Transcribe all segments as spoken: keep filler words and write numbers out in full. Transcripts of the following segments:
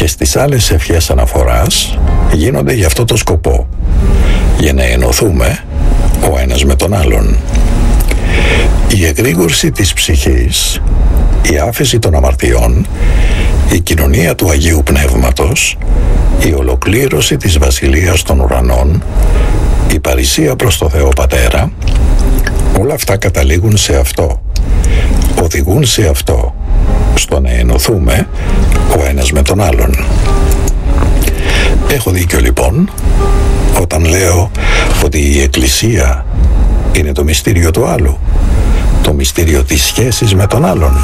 και στις άλλες ευχές αναφοράς γίνονται για αυτό το σκοπό, για να ενωθούμε ο ένας με τον άλλον. Η εγρήγορση της ψυχής, η άφεση των αμαρτιών, η κοινωνία του Αγίου Πνεύματος, η ολοκλήρωση της Βασιλείας των Ουρανών, η παρησία προς το Θεό Πατέρα, όλα αυτά καταλήγουν σε αυτό, οδηγούν σε αυτό, στο να ενωθούμε ο ένας με τον άλλον. Έχω δίκιο λοιπόν όταν λέω ότι η Εκκλησία είναι το μυστήριο του άλλου, το μυστήριο της σχέσης με τον άλλον.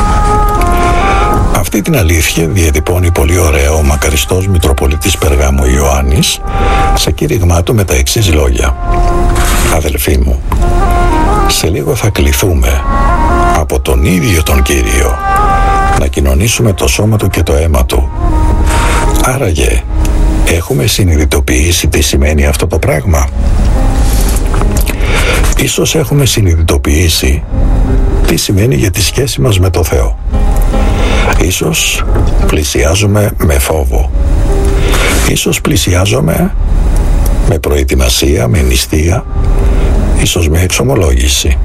Αυτή την αλήθεια διατυπώνει πολύ ωραία ο μακαριστός Μητροπολιτής Περγάμου Ιωάννης σε κήρυγμά του με τα εξής λόγια: «Αδελφοί μου, σε λίγο θα κληθούμε από τον ίδιο τον Κύριο να κοινωνήσουμε το σώμα του και το αίμα του. Άραγε, έχουμε συνειδητοποιήσει τι σημαίνει αυτό το πράγμα? Ίσως έχουμε συνειδητοποιήσει τι σημαίνει για τη σχέση μας με το Θεό. Ίσως πλησιάζουμε με φόβο. Ίσως πλησιάζουμε με προετοιμασία, με νηστεία, ίσως με εξομολόγηση.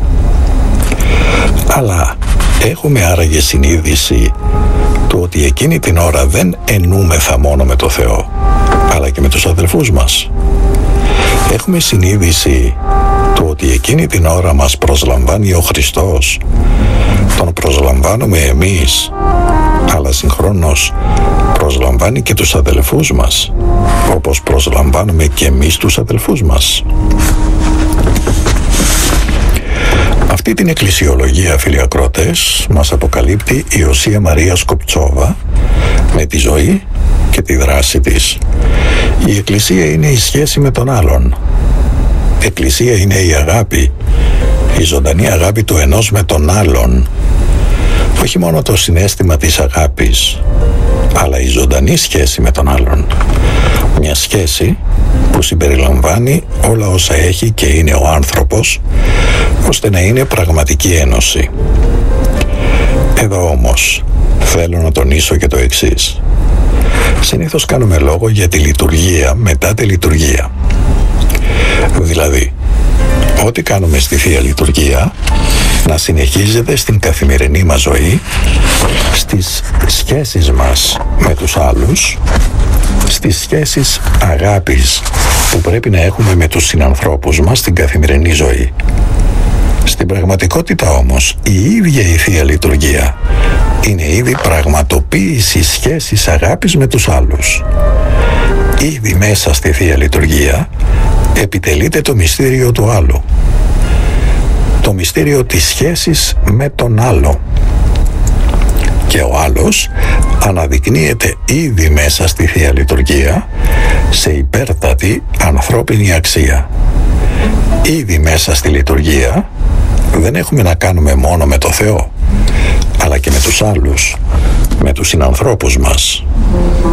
Αλλά έχουμε άραγε συνείδηση του ότι εκείνη την ώρα δεν ενούμεθα μόνο με το Θεό, αλλά και με τους αδελφούς μας? Έχουμε συνείδηση του ότι εκείνη την ώρα μας προσλαμβάνει ο Χριστός, τον προσλαμβάνουμε εμείς, αλλά συγχρόνως προσλαμβάνει και τους αδελφούς μας, όπως προσλαμβάνουμε και εμείς τους αδελφούς μας? Αυτή την εκκλησιολογία, φίλοι ακροατές, μας αποκαλύπτει η Οσία Μαρία Σκοπτσόβα με τη ζωή και τη δράση της. Η Εκκλησία είναι η σχέση με τον άλλον. Εκκλησία είναι η αγάπη, η ζωντανή αγάπη του ενός με τον άλλον. Όχι μόνο το συναίσθημα της αγάπης, αλλά η ζωντανή σχέση με τον άλλον. Μια σχέση που συμπεριλαμβάνει όλα όσα έχει και είναι ο άνθρωπος, ώστε να είναι πραγματική ένωση. Εδώ όμως θέλω να τονίσω και το εξής. Συνήθως κάνουμε λόγο για τη λειτουργία μετά τη λειτουργία. Δηλαδή, ό,τι κάνουμε στη Θεία Λειτουργία να συνεχίζεται στην καθημερινή μας ζωή, στις σχέσεις μας με τους άλλους, στις σχέσεις αγάπης που πρέπει να έχουμε με τους συνανθρώπους μας στην καθημερινή ζωή. Στην πραγματικότητα όμως, η ίδια η Θεία Λειτουργία είναι ήδη πραγματοποίηση σχέσης αγάπης με τους άλλους. Ήδη μέσα στη Θεία Λειτουργία επιτελείται το μυστήριο του άλλου, το μυστήριο της σχέσης με τον άλλο. Και ο άλλος αναδεικνύεται ήδη μέσα στη Θεία Λειτουργία σε υπέρτατη ανθρώπινη αξία. Ήδη μέσα στη λειτουργία δεν έχουμε να κάνουμε μόνο με το Θεό, αλλά και με τους άλλους, με τους συνανθρώπους μας.